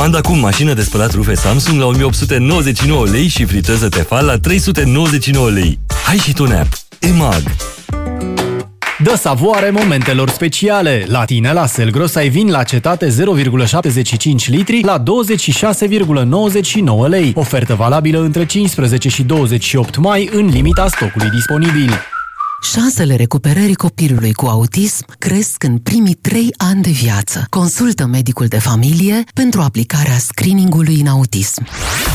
Comanda acum mașină de spălat rufe Samsung la 1899 lei și friteză Tefal la 399 lei. Hai și tu în app. EMAG. Dă savoare momentelor speciale. La tine, la Selgros, ai vin la cetate 0,75 litri la 26,99 lei. Ofertă valabilă între 15 și 28 mai în limita stocului disponibil. Șansele recuperării copilului cu autism cresc în primii 3 ani de viață. Consultă medicul de familie pentru aplicarea screening-ului în autism.